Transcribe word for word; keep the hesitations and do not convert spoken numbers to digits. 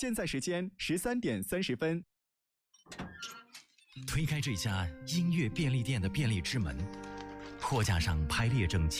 现在时间十三点三十分。 推开这家音乐便利店的便利之门，货架上排列整齐。